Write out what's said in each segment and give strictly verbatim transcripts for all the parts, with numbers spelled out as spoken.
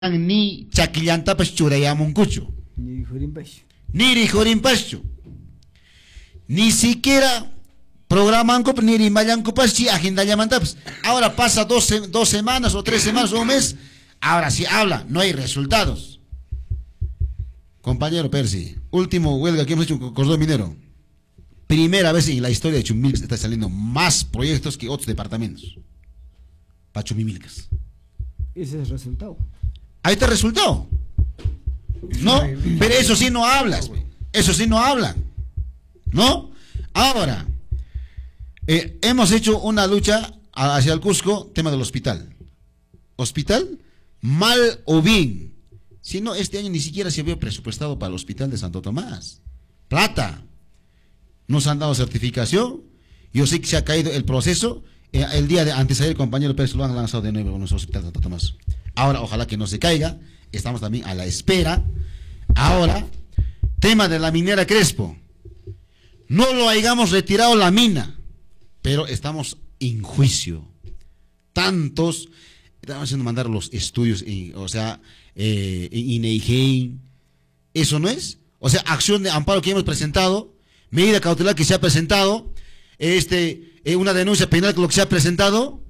ni chaquillantapas churayamuncuchu. Ni Jurimpash. Ni rijorinpaschu. Ni siquiera programan ni rimayancupas chi agenda llamantapas. Ahora pasa dos, dos semanas o tres semanas o un mes. Ahora sí habla, no hay resultados. Compañero Percy, último huelga que hemos hecho con Cordón Minero. Primera vez en la historia de Chumimilcas está saliendo más proyectos que otros departamentos. Para Chumimilcas. Ese es el resultado. Ahí está el resultado. ¿No? Pero eso sí no hablas. Eso sí no hablan. ¿No? Ahora, eh, hemos hecho una lucha hacia el Cusco, tema del hospital. ¿Hospital? Mal o bien. Si no, este año ni siquiera se había presupuestado para el hospital de Santo Tomás. Plata. Nos han dado certificación. Yo sé que se ha caído el proceso. Eh, el día de antes de ayer, el compañero Pérez lo han lanzado de nuevo en nuestro hospital de Santo Tomás. Ahora, ojalá que no se caiga. Estamos también a la espera. Ahora, tema de la minera Crespo. No lo hayamos retirado la mina, pero estamos en juicio. Tantos, estamos haciendo mandar los estudios, en, o sea, eh, en I N E I G E I. ¿Eso no es? O sea, acción de amparo que hemos presentado, medida cautelar que se ha presentado, este, eh, una denuncia penal con lo que se ha presentado.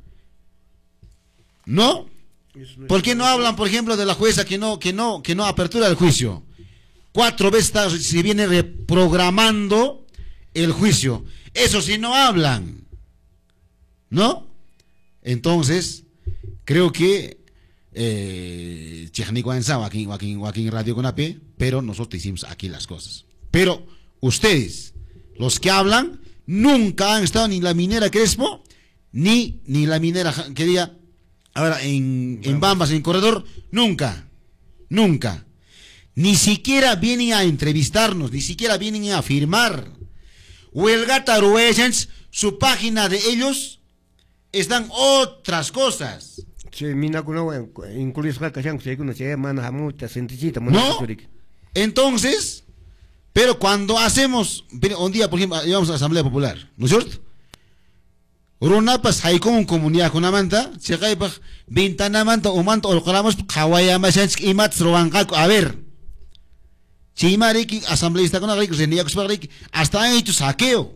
¿No? ¿Por qué no hablan, por ejemplo, de la jueza que no, que no, que no apertura el juicio? Cuatro veces está, se viene reprogramando el juicio. Eso sí no hablan. ¿No? Entonces, creo que eh, aquí, aquí, aquí en Radio Conape, pero nosotros hicimos aquí las cosas. Pero ustedes, los que hablan, nunca han estado ni en la minera Crespo, ni, ni la minera que diga. Ahora, en, en Bambas, en Corredor, nunca, nunca. Ni siquiera vienen a entrevistarnos, ni siquiera vienen a firmar. Huelgata Ruesens, su página de ellos, están otras cosas. ¿No? Entonces, pero cuando hacemos, un día, por ejemplo, llevamos a la Asamblea Popular, ¿no es cierto? Runapas hay como comunidad con amanta, se cae para ventana manta o manto o colamos kawayama sans imat robangaco. A ver, Chimariki, asambleísta con agric, hasta han hecho saqueo.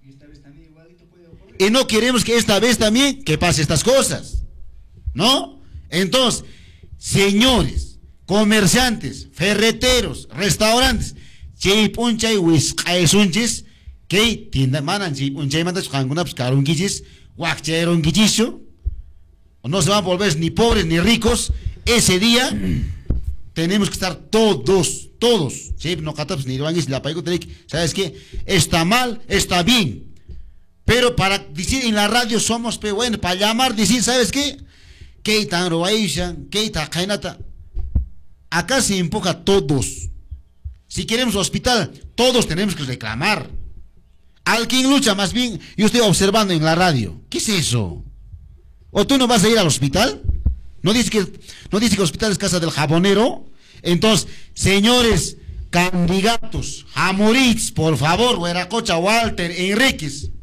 Y no queremos que esta vez también que pase estas cosas, ¿no? Entonces, señores, comerciantes, ferreteros, restaurantes, chipuncha y whiskaesunches, que tienda manan si un chay mandas jangunaps carunquichis, guacheronquichicho, no se van a volver ni pobres ni ricos. Ese día tenemos que estar todos, todos, ¿sí? No cataps ni vanguis la paico trek, ¿sabes qué? Está mal, está bien. Pero para decir en la radio somos pe bueno, para llamar, decir, ¿sabes qué? Que tan roaishan, que tan kainata. Acá se empuja todos. Si queremos hospital, todos tenemos que reclamar. Al quien lucha más bien, yo estoy observando en la radio. ¿Qué es eso? ¿O tú no vas a ir al hospital? ¿No dice que, no dice que el hospital es casa del jabonero? Entonces, señores candidatos, Jamoritz, por favor, Hueracocha, Walter, Enríquez,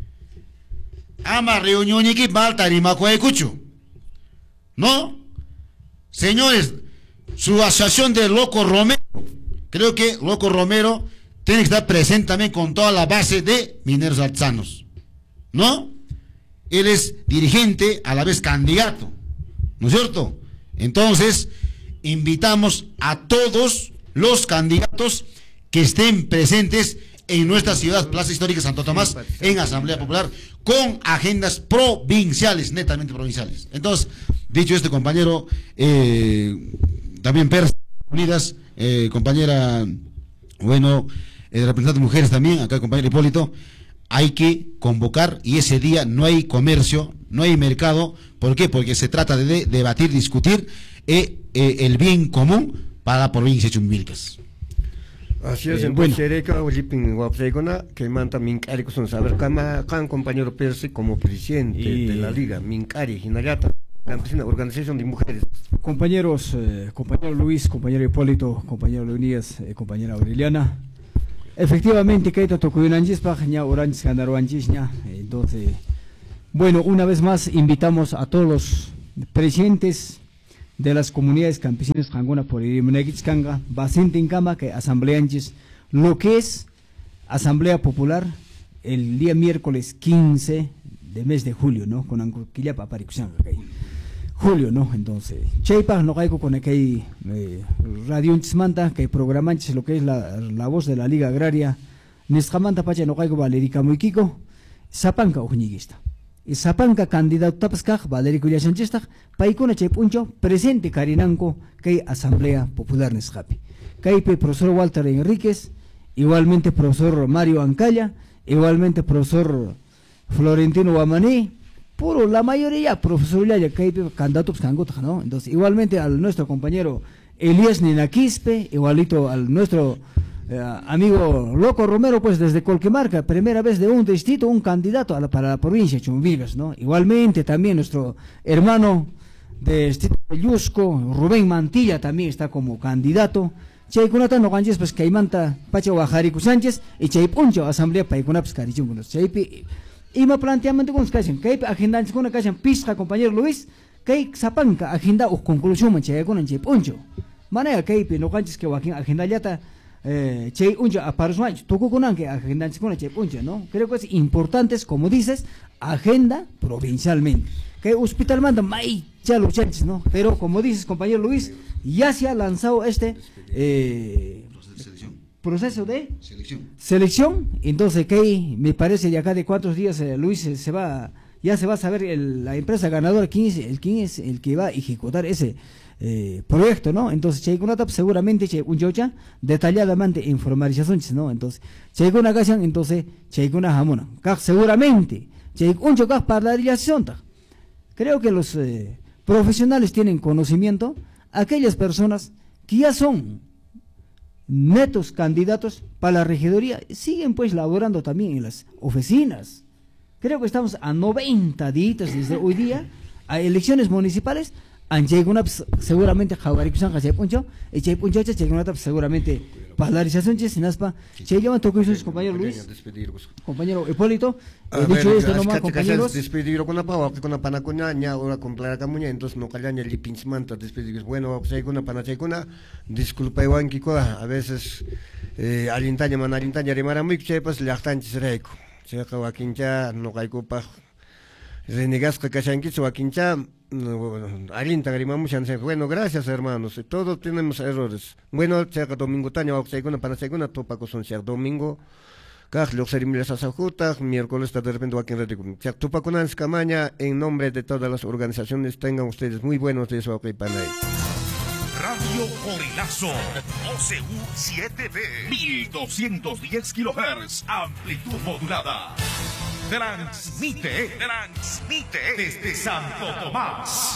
ama reunión y Baltar y Macuaycucho, ¿no? Señores, su asociación de Loco Romero, creo que Loco Romero tiene que estar presente también con toda la base de mineros artesanos, ¿no? Él es dirigente, a la vez candidato, ¿no es cierto? Entonces, invitamos a todos los candidatos que estén presentes en nuestra ciudad, Plaza Histórica Santo Tomás, en Asamblea Popular, con agendas provinciales, netamente provinciales. Entonces, dicho esto, compañero, eh, también Pers Unidas, eh, compañera, bueno, el representante de mujeres también, acá el compañero Hipólito, hay que convocar y ese día no hay comercio, no hay mercado. ¿Por qué? Porque se trata de, de debatir, discutir eh, eh, el bien común para la provincia de Chumimilcas. Así es, eh, bueno. Que manta Mincari con saber can compañero Percy como presidente y... de la liga Mincari Hinayata, organización de mujeres. Compañeros, eh, compañero Luis, compañero Hipólito, compañero Leonidas, eh, compañera Aureliana. Efectivamente, que esto tocó en Anges, Pajaña, Orange, Gandaruanchis, entonces, bueno, una vez más invitamos a todos los presidentes de las comunidades campesinas Janguna por Imunegitskanga, Basintinkama, que asambleanches, lo que es Asamblea Popular el día miércoles quince de mes de julio, ¿no? Con Anquilla Paparicusanga, julio, ¿no? Entonces, Cheipa no caigo con aquel eh, radio manta que programanches lo que es la, la voz de la Liga Agraria, Niskamanta Pacha no caigo Valerica Muikiko, Zapanca Uñiguista. Y Zapanca candidato Tapskaj, Valerico Yachanchista, Paikuna Chepuncho, presente Carinanco, que Asamblea Popular Nescapi. Caipe profesor Walter Enríquez, igualmente profesor Mario Ancaya, igualmente profesor Florentino Guamaní, puro, la mayoría, profesor ya que candidatos cangotas, ¿no? Entonces, igualmente al nuestro compañero Elías Ninaquispe, igualito al nuestro eh, amigo Loco Romero, pues desde Colquemarca, primera vez de un distrito, un candidato a la, para la provincia de Chumbigas, ¿no? Igualmente también nuestro hermano de distrito de Yusco, Rubén Mantilla, también está como candidato. Chaykunata no ganjes pues Caimanta Pacha Guajarico Sánchez y Chaypuncho Asamblea Paikunaps Carichungunos. Chaypi Ima planteamiento con los cachen, que agenda con la cachen pista compañero Luis, que Zapanca agenda o conclusión mancha con el Chaypuncho. Manera que no ganches que agenda ya está eh, Chay uncho a Parsuancho, toco con que agenda con el Chaypuncho, ¿no? Creo que es importante, como dices, agenda provincialmente. Que hospital manda may ya los chanches, ¿no? Pero como dices compañero Luis, ya se ha lanzado este eh, proceso de selección. selección, entonces que me parece de acá de cuatro días eh, Luis se, se va, ya se va a saber el, la empresa ganadora quién es el quién es el que va a ejecutar ese eh, proyecto, ¿no? Entonces Chaykunata seguramente un yocha detalladamente informalizaciones, ¿no? Entonces Chaykuna Gashan, entonces Chaykuna Hamuna, seguramente Chaykun Chocas para la realización. Creo que los eh, profesionales tienen conocimiento, aquellas personas que ya son netos candidatos para la regiduría, siguen pues laborando también en las oficinas. Creo que estamos a noventa días desde hoy día, a elecciones municipales, han llegado seguramente Jaguaricusan, Jachepuncho, y Chepuncho, Chepuncho, seguramente polarización, Chenaspa, Cheyaman Tocuisos, compañero Luis, compañero Hipólito, he dicho esto nomás, compañeros. Despedir con la pava, con la panacoña, ya una complara camuña, entonces no callan el pinchmanta, despedir. Bueno, pues con la panachecuna, disculpa, Iván Kiko, a veces alintaña, man alintaña, remara muy chepas, le actanches reco. Checa Joaquincha, no caigo pa. Renegas que Cachanquich, Joaquincha. Alinta Garimamos, bueno, gracias hermanos, todos tenemos errores. Bueno, cerca domingo taña, segunda para segunda, topa con ser domingo, caj, los ceremonias a Sajuta, miércoles está de repente aquí en Redicum. Topa con Anscamaña, en nombre de todas las organizaciones, tengan ustedes muy buenos días, ok, Panay. Radio Orilazo, O C U siete B, mil doscientos diez kilohertz, amplitud modulada. Transmite, transmite desde Santo Tomás.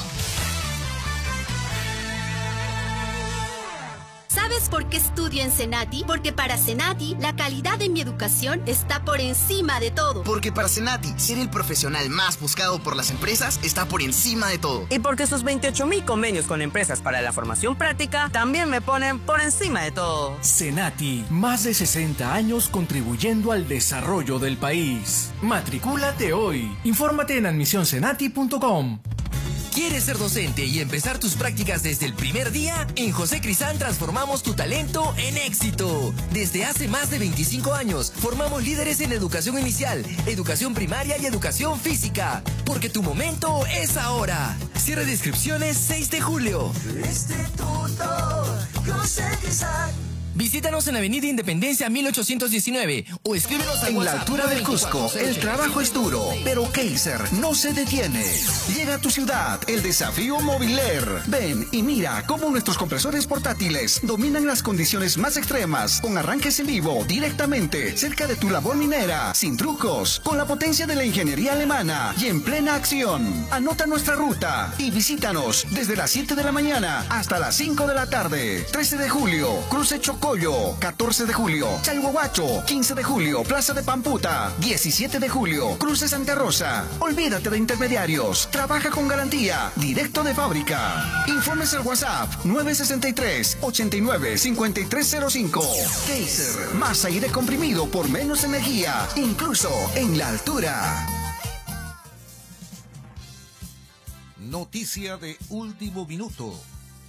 ¿Sabes por qué estudio en Senati? Porque para Senati, la calidad de mi educación está por encima de todo. Porque para Senati, ser el profesional más buscado por las empresas está por encima de todo. Y porque sus veintiocho mil convenios con empresas para la formación práctica también me ponen por encima de todo. Senati, más de sesenta años contribuyendo al desarrollo del país. Matricúlate hoy. Infórmate en admisión senati punto com. ¿Quieres ser docente y empezar tus prácticas desde el primer día? En José Crisán transformamos tu talento en éxito. Desde hace más de veinticinco años, formamos líderes en educación inicial, educación primaria y educación física. Porque tu momento es ahora. Cierre de inscripciones seis de julio. Instituto José Crisán. Visítanos en Avenida Independencia mil ochocientos diecinueve o escríbenos al En la altura del Cusco, el trabajo es duro, pero Kaiser no se detiene. Llega a tu ciudad el desafío Mobiler. Ven y mira cómo nuestros compresores portátiles dominan las condiciones más extremas, con arranques en vivo, directamente, cerca de tu labor minera, sin trucos, con la potencia de la ingeniería alemana y en plena acción. Anota nuestra ruta y visítanos desde las siete de la mañana hasta las cinco de la tarde. trece de julio, Cruce Chocó. catorce de julio, Chalhuahuacho, quince de julio, Plaza de Pamputa, diecisiete de julio, Cruce Santa Rosa. Olvídate de intermediarios, trabaja con garantía, directo de fábrica. Informes al WhatsApp nueve sesenta y tres, ochenta y nueve, cincuenta y tres cero cinco. Kaiser, más aire comprimido por menos energía, incluso en la altura. Noticia de último minuto.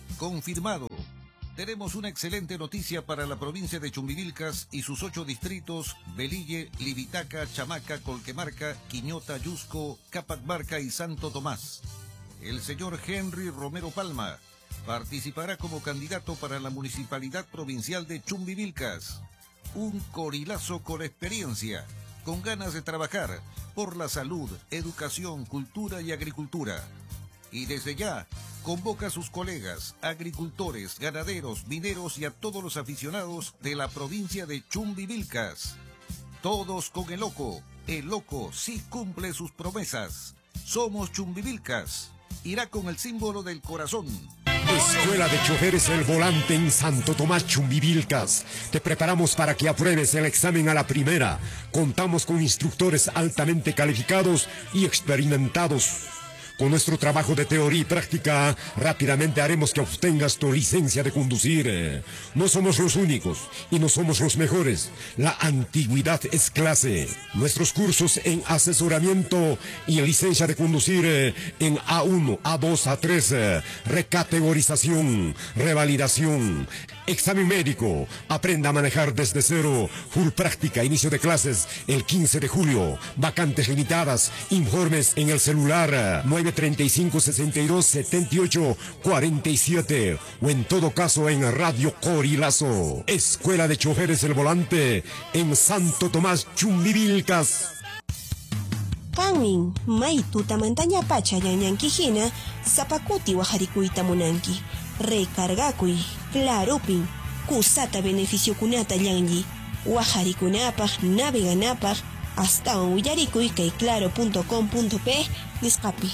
confirmado. Tenemos una excelente noticia para la provincia de Chumbivilcas y sus ocho distritos: Velille, Libitaca, Chamaca, Colquemarca, Quiñota, Yusco, Capatmarca y Santo Tomás. El señor Henry Romero Palma participará como candidato para la Municipalidad Provincial de Chumbivilcas. Un corilazo con experiencia, con ganas de trabajar por la salud, educación, cultura y agricultura. Y desde ya, convoca a sus colegas, agricultores, ganaderos, mineros y a todos los aficionados de la provincia de Chumbivilcas. Todos con el loco. El loco sí cumple sus promesas. Somos Chumbivilcas. Irá con el símbolo del corazón. Escuela de Choferes El Volante en Santo Tomás, Chumbivilcas. Te preparamos para que apruebes el examen a la primera. Contamos con instructores altamente calificados y experimentados. Con nuestro trabajo de teoría y práctica, rápidamente haremos que obtengas tu licencia de conducir. No somos los únicos y no somos los mejores. La antigüedad es clase. Nuestros cursos en asesoramiento y licencia de conducir en A uno, A dos, A tres, recategorización, revalidación, examen médico. Aprenda a manejar desde cero. Full práctica, inicio de clases el quince de julio. Vacantes limitadas. Informes en el celular nueve treinta y cinco, sesenta y dos, setenta y ocho, cuarenta y siete o en todo caso en Radio Corilazo. Escuela de Choferes El Volante en Santo Tomás, Chumbivilcas. Kanmin, may tutamantaña pacha ñañankijina, zapakuti wajarikuita munanki. Recargakuy, clarupin, kusata beneficio kunata yanyi. Wajarikunapaj, naveganapaj, hasta un willarikuy kay claro punto com punto pe, niscapi.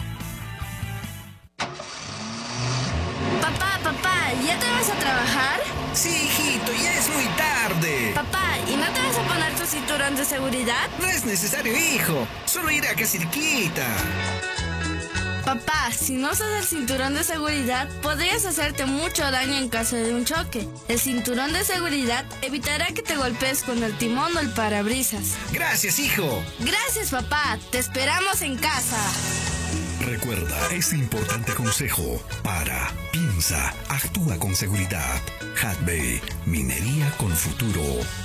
Papá, papá, ¿ya te vas a trabajar? Sí, hijito, ya es muy tarde. Papá, ¿y no te vas a poner tu cinturón de seguridad? No es necesario, hijo. Solo ir acá cerquita. Papá, si no usas el cinturón de seguridad, podrías hacerte mucho daño en caso de un choque. El cinturón de seguridad evitará que te golpees con el timón o el parabrisas. Gracias, hijo. Gracias, papá. Te esperamos en casa. Recuerda este importante consejo. Para, piensa, actúa con seguridad. Hadbey, minería con futuro.